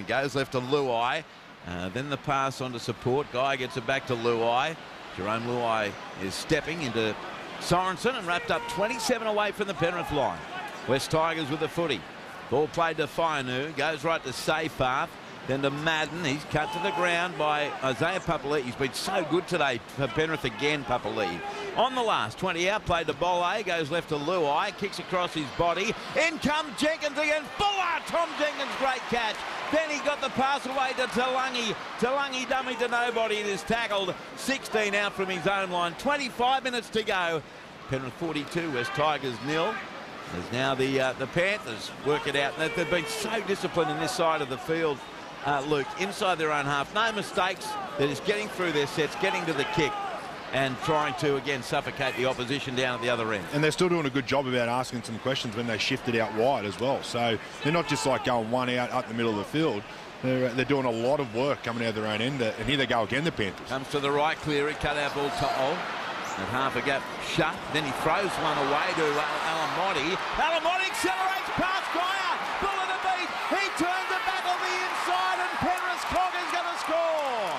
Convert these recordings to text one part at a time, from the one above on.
It goes left to Luai. Then the pass on to support. Guy gets it back to Luai. Jerome Luai is stepping into Sorensen and wrapped up 27 away from the Penrith line. West Tigers with the footy. Ball played to Fainu. Goes right to Seyfarth. Then to Madden. He's cut to the ground by Isaiah Papali'i. He's been so good today for Penrith again, Papali'i. On the last 20 out, played to Bolle. Goes left to Luai. Kicks across his body. In comes Jenkins again. Fuller! Tom Jenkins, great catch. Then he got the pass away to Talangi. Talangi dummy to nobody. It is tackled. 16 out from his own line. 25 minutes to go. Penrith 42, West Tigers 0. There's now the Panthers work it out. They've been so disciplined in this side of the field, Luke, inside their own half. No mistakes. They're just getting through their sets, getting to the kick and trying to, again, suffocate the opposition down at the other end. And they're still doing a good job about asking some questions when they shift it out wide as well. So they're not just like going one out up the middle of the field. They're doing a lot of work coming out of their own end. And here they go again, the Panthers. Comes to the right, Cleary, cut out ball to Ol. At half a gap shut, then he throws one away to Alamotti. Alamotti accelerates past Geyer. Bull in the beat. He turns it back on the inside, and Penrith's Cogger's going to score.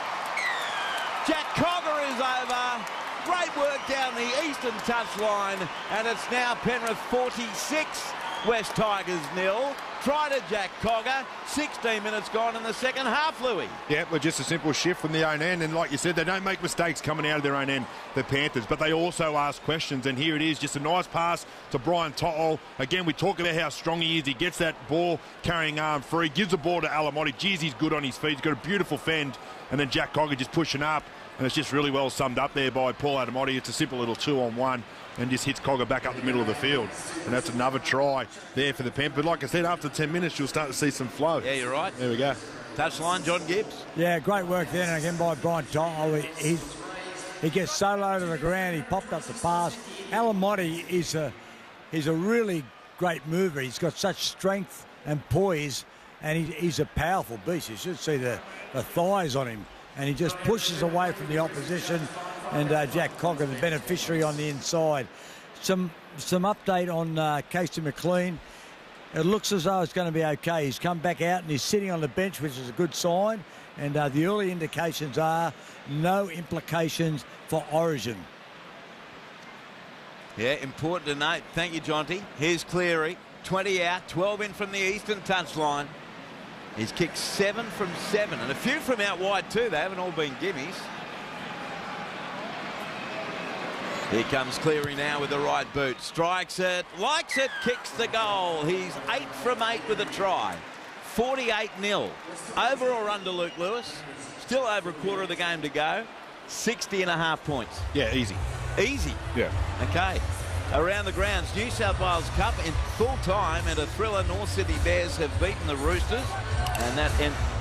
Jack Cogger is over. Great work down the eastern touchline, and it's now Penrith 46, West Tigers 0. Try to Jack Cogger. 16 minutes gone in the second half, Louis. Yeah, but just a simple shift from the own end. And like you said, they don't make mistakes coming out of their own end, the Panthers, but they also ask questions. And here it is, just a nice pass to Brian To'o. Again, we talk about how strong he is. He gets that ball carrying arm free, gives the ball to Alamotti. Geez, he's good on his feet. He's got a beautiful fend. And then Jack Cogger just pushing up. And it's just really well summed up there by Paul Alamotti. It's a simple little 2-on-1 and just hits Cogger back up the middle of the field. And that's another try there for the Panthers. But like I said, after 10 minutes, you'll start to see some flow. Yeah, you're right. There we go. Touchline, John Gibbs. Yeah, great work there. And again by Brian To'o. He gets so low to the ground. He popped up the pass. Alamotti is a really great mover. He's got such strength and poise. And he's a powerful beast. You should see the thighs on him. And he just pushes away from the opposition. And Jack Cogger, the beneficiary on the inside. Some update on Casey McLean. It looks as though it's going to be okay. He's come back out and he's sitting on the bench, which is a good sign. And the early indications are no implications for Origin. Yeah, important to note. Thank you, Jonty. Here's Cleary. 20 out, 12 in from the eastern touchline. He's kicked 7 from 7, and a few from out wide too. They haven't all been gimmies. Here comes Cleary now with the right boot. Strikes it, likes it, kicks the goal. He's 8 from 8 with a try. 48-0. Over or under, Luke Lewis? Still over a quarter of the game to go. 60.5 points. Yeah, easy. Easy? Yeah. Okay. Around the grounds, New South Wales Cup in full time, and a thriller. North Sydney Bears have beaten the Roosters, and that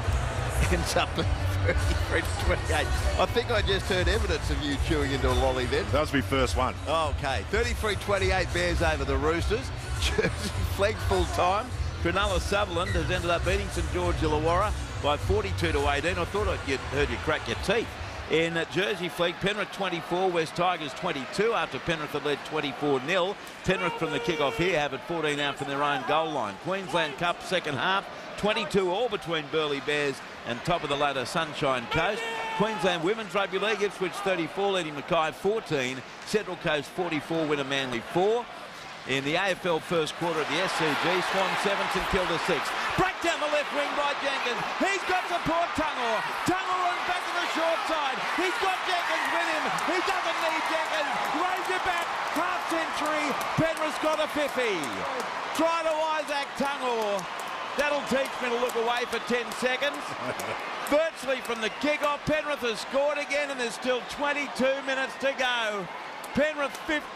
ends up at 33-28. I think I just heard evidence of you chewing into a lolly then. That was my first one. Okay, 33-28 Bears over the Roosters. Jersey Flegg full time. Cronulla Sutherland has ended up beating St George Illawarra by 42-18. I thought I'd heard you crack your teeth. In Jersey Flegg, Penrith 24, West Tigers 22 after Penrith had led 24-0. Penrith from the kick-off here have it 14 out from their own goal line. Queensland Cup second half, 22 all between Burleigh Bears and top of the ladder Sunshine Coast. Queensland Women's Rugby League, Ipswich 34, leading Mackay 14. Central Coast 44, winner Manly 4. In the AFL first quarter at the SCG, Swan 7, St Kilda 6. Break down the left wing by Jenkins. He's got support, Tungor. Tungor runs back to the short side. He's got Jenkins with him. He doesn't need Jenkins. Raise it back. Half century. Penrith's got a 50. Try to Isaac Tungor. That'll teach me to look away for 10 seconds. Virtually from the kick-off, Penrith has scored again, and there's still 22 minutes to go. Penrith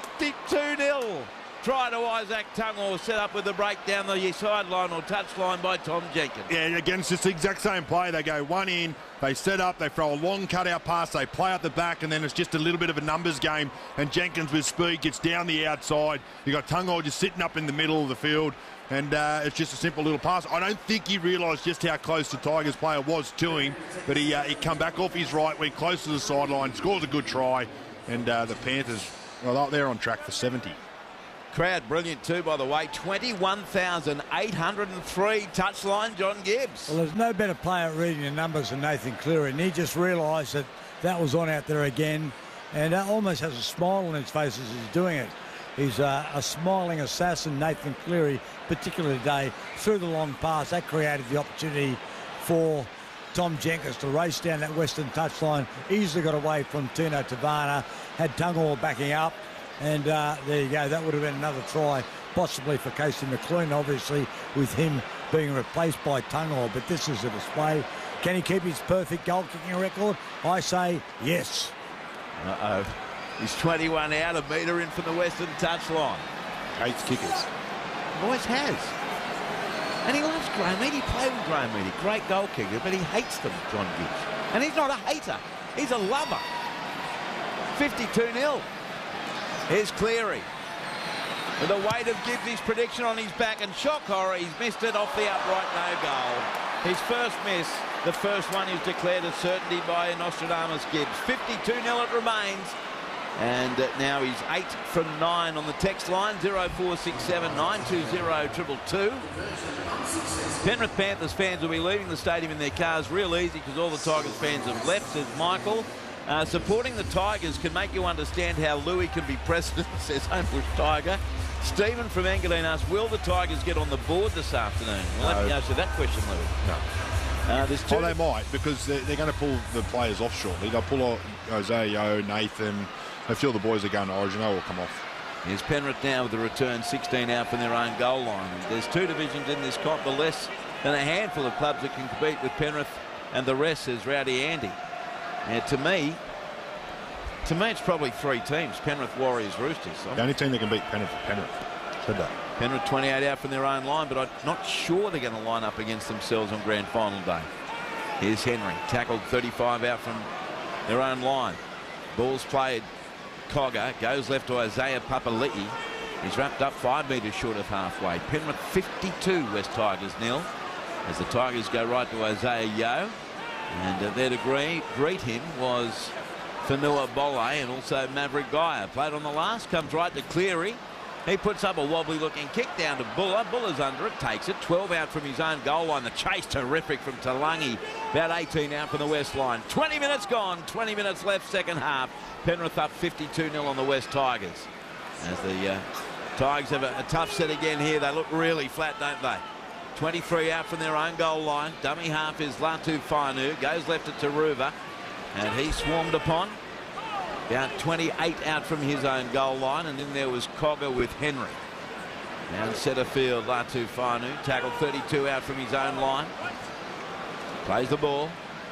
52-0. Try to Isaac Tungor, set up with a break down the sideline or touchline by Tom Jenkins. Yeah, again, it's just the exact same play. They go one in, they set up, they throw a long cutout pass, they play out the back, and then it's just a little bit of a numbers game. And Jenkins with speed gets down the outside. You got Tungor just sitting up in the middle of the field, and it's just a simple little pass. I don't think he realised just how close the Tigers player was to him, but he come back off his right, went close to the sideline, scores a good try, and the Panthers, well, they're on track for 70. Crowd brilliant too, by the way. 21,803 touchline, John Gibbs. Well, there's no better player at reading the numbers than Nathan Cleary, and he just realised that that was on out there again, and almost has a smile on his face as he's doing it. He's a smiling assassin, Nathan Cleary, particularly today, through the long pass. That created the opportunity for Tom Jenkins to race down that western touchline. Easily got away from Tino Tavana, had Tungall backing up, and there you go. That would have been another try, possibly for Casey McLean, obviously, with him being replaced by Tungall. But this is a display. Can he keep his perfect goal-kicking record? I say yes. Uh-oh. He's 21 out, a metre in from the western touchline. Hates kickers. Always has. And he loves Graham Eady. He played with Graham Eady. Great goal kicker, but he hates them, John Gibbs. And he's not a hater. He's a lover. 52-0. Here's Cleary. With the weight of Gibbs' prediction on his back, and shock horror, he's missed it off the upright, no goal. His first miss, the first one is declared a certainty by Nostradamus Gibbs. 52-0 it remains. And now he's 8 from 9 on the text line, 0467 920 222. Penrith Panthers fans will be leaving the stadium in their cars real easy because all the Tigers fans have left, says Michael. Supporting the Tigers can make you understand how Louis can be president, says Homebush Tiger. Stephen from Engadine asks, will the Tigers get on the board this afternoon? Well, let me answer that question, Louis. No. Well, they might, because they're going to pull the players off shortly. They'll pull Isaiah Yeo, Nathan. A few of the boys are going to Origin. They will come off. Here's Penrith now with the return, 16 out from their own goal line. There's 2 divisions in this comp, but less than a handful of clubs that can compete with Penrith and the rest, says Rowdy Andy. Now, to me, it's probably 3 teams: Penrith, Warriors, Roosters. The only team that can beat Penrith is Penrith. Said that. Penrith 28 out from their own line, but I'm not sure they're going to line up against themselves on grand final day. Here's Henry, tackled 35 out from their own line. Ball's played. Cogger goes left to Isaiah Papali'i. He's wrapped up 5 metres short of halfway. Penrith 52, West Tigers 0. As the Tigers go right to Isaiah Yeo. And there to greet him was Fanua Bole and also Maverick Geyer. Played on the last, comes right to Cleary. He puts up a wobbly looking kick down to Buller. Buller's under it, takes it. 12 out from his own goal line. The chase terrific from Talangi. About 18 out from the west line. 20 minutes gone, 20 minutes left, second half. Penrith up 52-0 on the West Tigers. As the Tigers have a tough set again here. They look really flat, don't they? 23 out from their own goal line. Dummy half is Latu Fainu. Goes left to Taruva. And he swarmed upon. About 28 out from his own goal line. And then there was Cogger with Henry. Down centre field, Latu Fainu. Tackled 32 out from his own line. Plays the ball.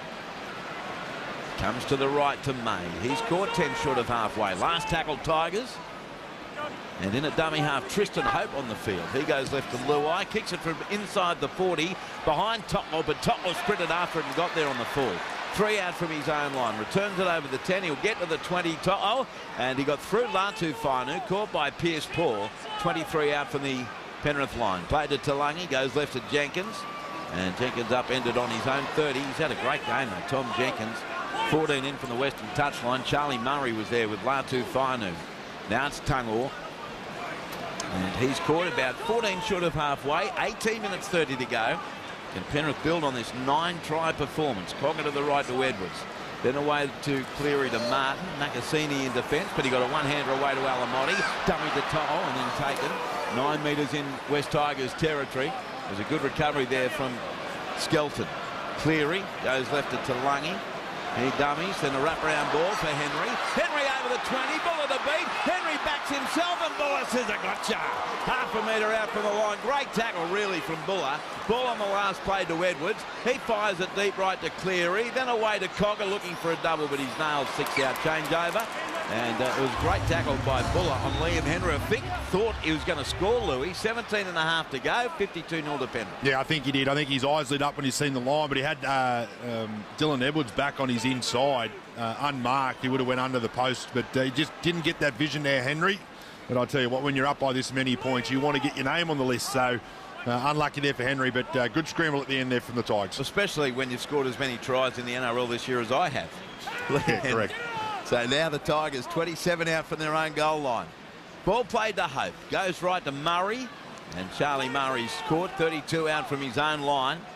Comes to the right to May. He's caught 10 short of halfway. Last tackle Tigers. And in a dummy half, Tristan Hope on the field. He goes left to Luai. Kicks it from inside the 40. Behind Totwell, but Totwell sprinted after it and got there on the full. 3 out from his own line. Returns it over the 10. He'll get to the 20. Totwell. And he got through Latu Fainu. Caught by Pierce Paul. 23 out from the Penrith line. Played to Talangi. Goes left to Jenkins. And Jenkins upended on his own 30. He's had a great game though, Tom Jenkins. 14 in from the western touchline. Charlie Murray was there with Latu Fainu. Now it's Tungall. And he's caught about 14 short of halfway. 18 minutes 30 to go. Can Penrith build on this 9-try performance? Cogger to the right to Edwards. Then away to Cleary to Martin. Nakasini in defence, but he got a one-hander away to Alamotti. Dummy to To'o and then taken. 9 metres in West Tigers territory. There's a good recovery there from Skelton. Cleary goes left to Talangi. He dummies, then a wraparound ball for Henry. Henry over the 20, Buller to beat. Henry backs himself and Buller says a gotcha. Half a metre out from the line. Great tackle really from Buller. Ball on the last play to Edwards. He fires it deep right to Cleary. Then away to Cogger looking for a double, but he's nailed 6 out changeover. And it was a great tackle by Buller on Liam Henry. I think thought he was going to score, Louis. 17 and a half to go. 52-0 to Penrith. Yeah, I think he did. I think his eyes lit up when he's seen the line, but he had Dylan Edwards back on his inside, unmarked. He would have went under the post, but he just didn't get that vision there, Henry. But I'll tell you what, when you're up by this many points, you want to get your name on the list. So unlucky there for Henry, but good scramble at the end there from the Tigers. Especially when you've scored as many tries in the NRL this year as I have. Yeah, correct. So now the Tigers 27 out from their own goal line. Ball played to Hope. Goes right to Murray. And Charlie Murray's caught 32 out from his own line.